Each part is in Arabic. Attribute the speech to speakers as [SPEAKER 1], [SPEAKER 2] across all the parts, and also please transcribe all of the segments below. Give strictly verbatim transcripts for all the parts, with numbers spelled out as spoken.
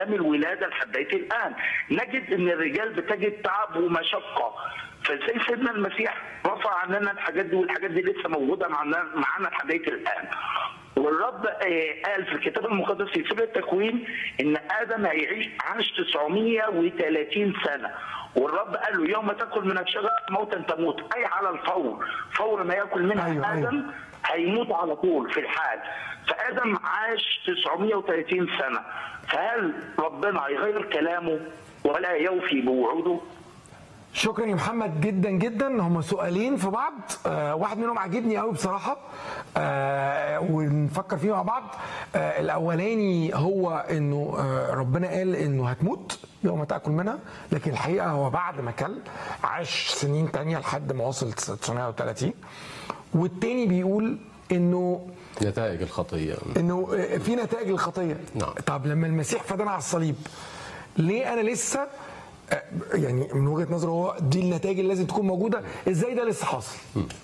[SPEAKER 1] الولاده لحد الان. نجد ان الرجال بتجد تعب ومشقه، فازاي سيدنا المسيح رفع عننا الحاجات دي، والحاجات دي لسه موجوده معنا معانا لحد الان. والرب قال في الكتاب المقدس في سفر التكوين ان ادم هيعيش عاش تسعمائة وثلاثين سنه، والرب قال له يوم تاكل من الشجره موتا تموت، اي على الفور، فور ما ياكل منها أيوة ادم أيوة. هيموت على طول في الحال. فادم عاش تسعمائة وثلاثين سنه، فهل ربنا هيغير كلامه ولا يوفي بوعوده؟
[SPEAKER 2] شكرا يا محمد جدا جدا. هم سؤالين في بعض، آه واحد منهم عجبني قوي بصراحه، آه ونفكر فيه مع بعض. آه الاولاني هو انه آه ربنا قال انه هتموت يوم تاكل منها، لكن الحقيقه هو بعد ما كل عاش سنين تانية لحد ما وصل تسعمائة وثلاثين. والتاني بيقول انه
[SPEAKER 3] نتائج الخطيه،
[SPEAKER 2] انه في نتائج الخطيه.
[SPEAKER 3] نعم.
[SPEAKER 2] طب لما المسيح فدانا على الصليب، ليه انا لسه يعني من وجهة نظره هو دي النتائج اللي لازم تكون موجودة، ازاي ده لسه حاصل؟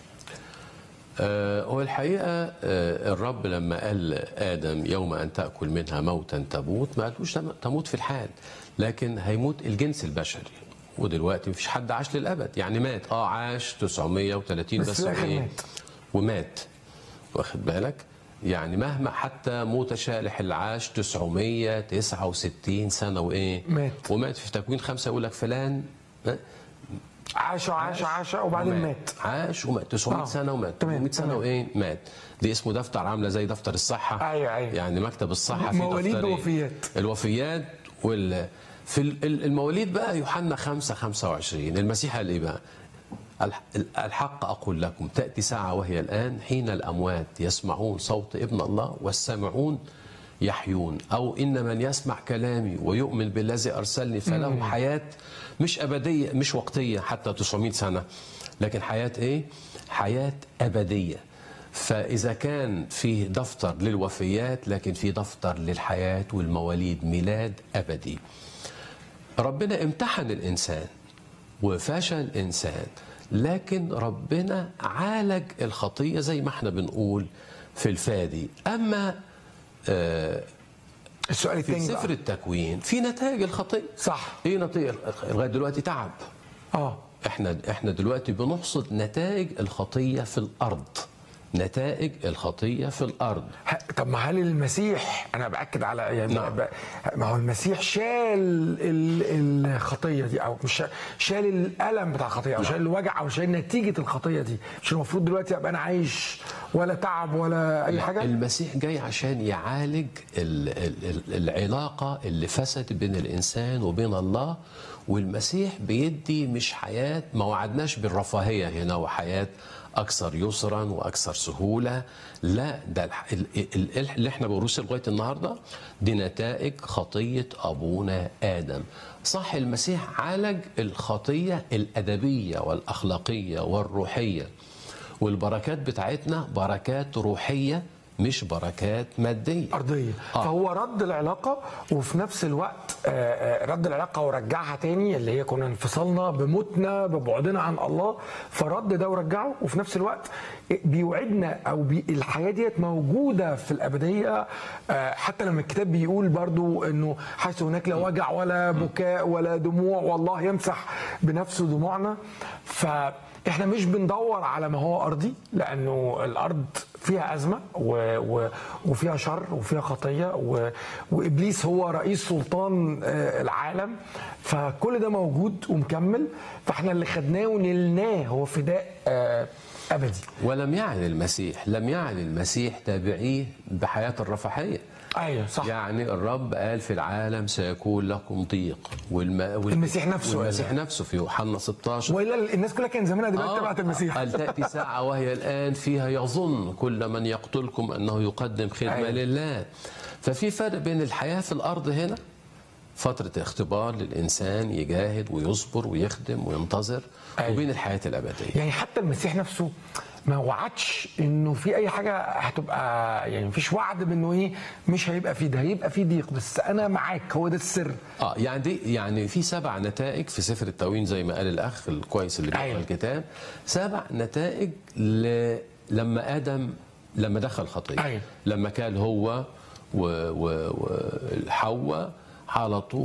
[SPEAKER 3] آه هو الحقيقة آه الرب لما قال آدم يوم أن تأكل منها موتا تموت، ما قالوش تموت في الحال، لكن هيموت الجنس البشري. ودلوقتي مفيش حد عاش للأبد، يعني مات اه عاش تسعمائة وثلاثين بس,
[SPEAKER 2] بس
[SPEAKER 3] ايه ومات، واخد بالك؟ يعني مهما حتى متشالح اللي عاش تسعمائة وتسعة وستين سنه وايه
[SPEAKER 2] مات،
[SPEAKER 3] ومات في تكوين خمسه يقول لك فلان
[SPEAKER 2] عاش عاش عاش وبعدين
[SPEAKER 3] ومات.
[SPEAKER 2] مات
[SPEAKER 3] عاش ومات تسعمائة
[SPEAKER 2] آه.
[SPEAKER 3] سنه ومات ثمانمائة سنه وايه مات. دي اسمه دفتر، عامله زي دفتر الصحه.
[SPEAKER 2] ايوه ايوه،
[SPEAKER 3] يعني مكتب الصحه في
[SPEAKER 2] مواليد
[SPEAKER 3] دفتر
[SPEAKER 2] ووفيات،
[SPEAKER 3] الوفيات وال في المواليد بقى يوحنا خمسة خمسة وعشرين المسيح قال ايه بقى؟ الحق أقول لكم تأتي ساعة وهي الآن حين الأموات يسمعون صوت ابن الله والسامعون يحيون، أو إن من يسمع كلامي ويؤمن بالذي أرسلني فله مم. حياة مش أبدية، مش وقتية حتى تسعمائة سنة، لكن حياة إيه؟ حياة أبدية. فإذا كان في دفتر للوفيات، لكن في دفتر للحياة والمواليد، ميلاد أبدي. ربنا امتحن الإنسان وفشل الإنسان، لكن ربنا عالج الخطية زي ما احنا بنقول في الفادي. أما آه
[SPEAKER 2] السؤال الثاني
[SPEAKER 3] في سفر التكوين في نتائج الخطية.
[SPEAKER 2] صح.
[SPEAKER 3] ايه نتائج لغاية دلوقتي؟ تعب.
[SPEAKER 2] اه
[SPEAKER 3] احنا احنا دلوقتي بنحصد نتائج الخطية في الأرض، نتائج الخطية في الأرض.
[SPEAKER 2] طب ما هل المسيح، أنا بأكد على يعني
[SPEAKER 3] نعم.
[SPEAKER 2] ما هو المسيح شال الخطية دي، أو مش شال الألم بتاع الخطية، أو
[SPEAKER 3] نعم.
[SPEAKER 2] شال الوجع، أو شال نتيجة الخطية دي. مش المفروض دلوقتي أبقى أنا عايش ولا تعب ولا أي حاجة؟
[SPEAKER 3] المسيح جاي عشان يعالج العلاقة اللي فسدت بين الإنسان وبين الله، والمسيح بيدي مش حياة، ما وعدناش بالرفاهية هنا وحياة أكثر يسرا وأكثر سهولة، لا، ده اللي احنا بنروسه لغاية النهاردة دي نتائج خطية أبونا آدم. صح، المسيح عالج الخطية الأدبية والأخلاقية والروحية، والبركات بتاعتنا بركات روحية مش بركات مادية
[SPEAKER 2] أرضية. آه. فهو رد العلاقة، وفي نفس الوقت رد العلاقة ورجعها تاني، اللي هي كنا انفصلنا بموتنا ببعدنا عن الله، فرد ده ورجعه، وفي نفس الوقت بيوعدنا أو بي الحياة ديت موجودة في الأبدية. حتى لما الكتاب بيقول برضو أنه حيث هناك لا وجع ولا بكاء ولا دموع والله يمسح بنفسه دموعنا. فإحنا مش بندور على ما هو أرضي، لأنه الأرض فيها أزمة و... و... وفيها شر وفيها خطية و... وإبليس هو رئيس سلطان العالم، فكل ده موجود ومكمل. فإحنا اللي خدناه ونلناه هو فداء أبدي.
[SPEAKER 3] ولم يعني المسيح لم يعني المسيح تابعيه بحياة الرفاهية.
[SPEAKER 2] ايوه صح.
[SPEAKER 3] يعني الرب قال في العالم سيكون لكم ضيق، والم... وال...
[SPEAKER 2] المسيح نفسه
[SPEAKER 3] والمسيح نفسه في يوحنا ستة عشر،
[SPEAKER 2] والا الناس كلها كان زمانها دلوقتي
[SPEAKER 3] آه
[SPEAKER 2] تبعت المسيح.
[SPEAKER 3] قال تأتي ساعة وهي الآن فيها يظن كل من يقتلكم أنه يقدم خدمة أيوة. لله. ففي فرق بين الحياة في الأرض هنا، فترة اختبار للإنسان يجاهد ويصبر ويخدم وينتظر، أيوة. وبين الحياة الأبدية.
[SPEAKER 2] يعني حتى المسيح نفسه ما وعدش انه في اي حاجه هتبقى، يعني مفيش وعد بانه ايه مش هيبقى فيه، ده هيبقى فيه ضيق، بس انا معاك، هو ده السر.
[SPEAKER 3] اه يعني دي يعني في سبع نتائج في سفر التكوين زي ما قال الاخ الكويس اللي بيقرا أيوة. الكتاب، سبع نتائج ل... لما ادم لما دخل خطيه. أيوة. لما كان هو وحواء على طول